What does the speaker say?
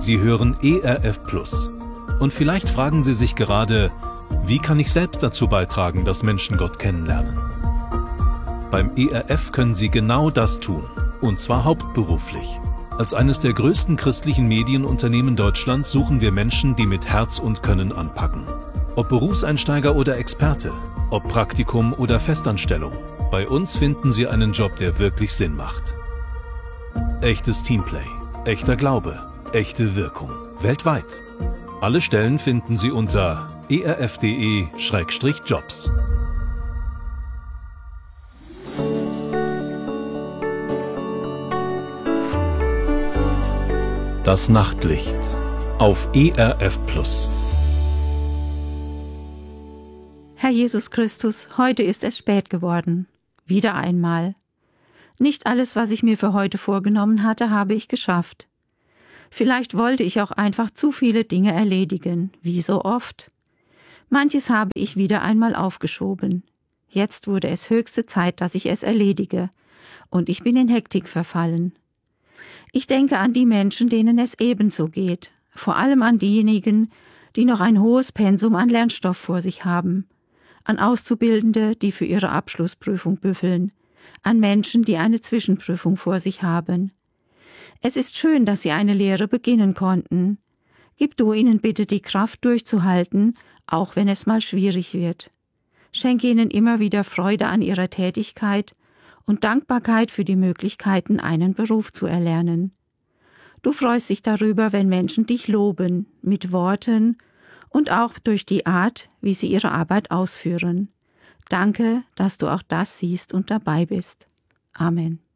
Sie hören ERF Plus. Und vielleicht fragen Sie sich gerade, wie kann ich selbst dazu beitragen, dass Menschen Gott kennenlernen? Beim ERF können Sie genau das tun, und zwar hauptberuflich. Als eines der größten christlichen Medienunternehmen Deutschlands suchen wir Menschen, die mit Herz und Können anpacken. Ob Berufseinsteiger oder Experte, ob Praktikum oder Festanstellung, bei uns finden Sie einen Job, der wirklich Sinn macht. Echtes Teamplay, echter Glaube, echte Wirkung, weltweit. Alle Stellen finden Sie unter erf.de/jobs. Das Nachtlicht auf ERF Plus. Herr Jesus Christus, heute ist es spät geworden. Wieder einmal. Nicht alles, was ich mir für heute vorgenommen hatte, habe ich geschafft. Vielleicht wollte ich auch einfach zu viele Dinge erledigen, wie so oft. Manches habe ich wieder einmal aufgeschoben. Jetzt wurde es höchste Zeit, dass ich es erledige, und ich bin in Hektik verfallen. Ich denke an die Menschen, denen es ebenso geht, vor allem an diejenigen, die noch ein hohes Pensum an Lernstoff vor sich haben, an Auszubildende, die für ihre Abschlussprüfung büffeln, an Menschen, die eine Zwischenprüfung vor sich haben. Es ist schön, dass sie eine Lehre beginnen konnten. Gib du ihnen bitte die Kraft durchzuhalten, auch wenn es mal schwierig wird. Schenke ihnen immer wieder Freude an ihrer Tätigkeit und Dankbarkeit für die Möglichkeiten, einen Beruf zu erlernen. Du freust dich darüber, wenn Menschen dich loben, mit Worten und auch durch die Art, wie sie ihre Arbeit ausführen. Danke, dass du auch das siehst und dabei bist. Amen.